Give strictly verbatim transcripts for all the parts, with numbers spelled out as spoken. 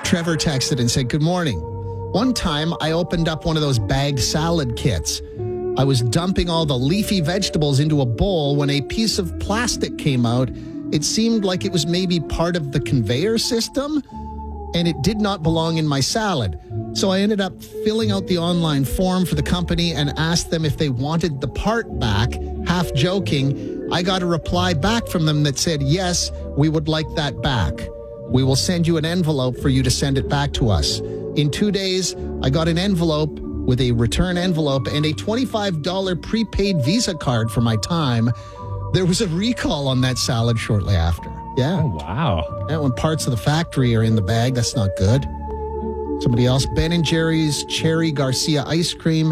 Trevor texted and said, good morning. One time I opened up one of those bag salad kits. I was dumping all the leafy vegetables into a bowl when a piece of plastic came out. It seemed like it was maybe part of the conveyor system, and it did not belong in my salad. So I ended up filling out the online form for the company and asked them if they wanted the part back, half joking. I got a reply back from them that said, yes, we would like that back. We will send you an envelope for you to send it back to us. In two days, I got an envelope with a return envelope and a twenty-five dollars prepaid Visa card for my time. There was a recall on that salad shortly after. Yeah. Oh, wow. And when parts of the factory are in the bag, that's not good. Somebody else, Ben and Jerry's Cherry Garcia ice cream,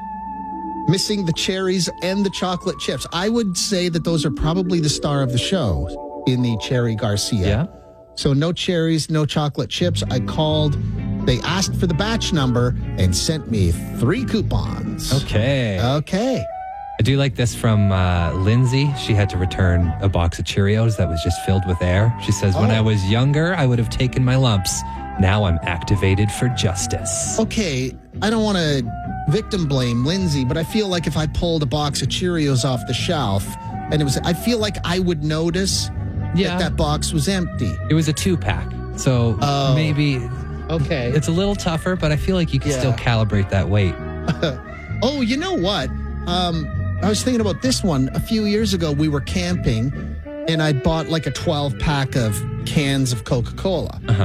missing the cherries and the chocolate chips. I would say that those are probably the star of the show in the Cherry Garcia. Yeah. So no cherries, no chocolate chips. I called. They asked for the batch number and sent me three coupons. Okay. Okay. I do like this from uh, Lindsay. She had to return a box of Cheerios that was just filled with air. She says, when Oh. I was younger, I would have taken my lumps. Now I'm activated for justice. Okay, I don't want to victim blame Lindsay, but I feel like if I pulled a box of Cheerios off the shelf and it was, I feel like I would notice Yeah. that that box was empty. It was a two-pack. So Oh. maybe Okay. it's a little tougher, but I feel like you can Yeah. still calibrate that weight. Oh, you know what? Um, I was thinking about this one. A few years ago, we were camping, and I bought like a twelve pack of cans of Coca-Cola. Uh-huh.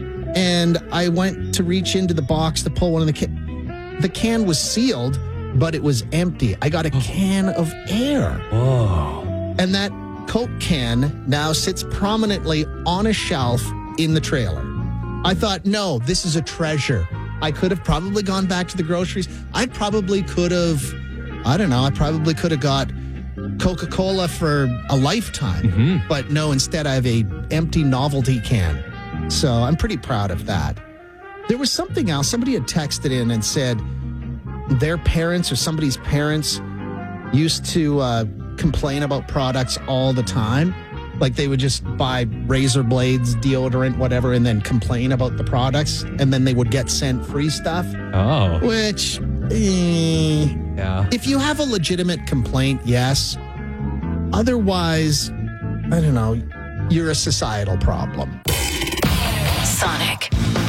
And I went to reach into the box to pull one of the can. The can was sealed, but it was empty. I got a can of air. Whoa. And that Coke can now sits prominently on a shelf in the trailer. I thought, no, this is a treasure. I could have probably gone back to the groceries. I probably could have, I don't know, I probably could have got Coca-Cola for a lifetime. Mm-hmm. But no, instead I have a empty novelty can. So I'm pretty proud of that. There was something else. Somebody had texted in and said their parents or somebody's parents used to uh, complain about products all the time. Like they would just buy razor blades, deodorant, whatever, and then complain about the products. And then they would get sent free stuff, Oh. which, eh, Yeah. if you have a legitimate complaint, yes. Otherwise, I don't know, you're a societal problem. Sonic.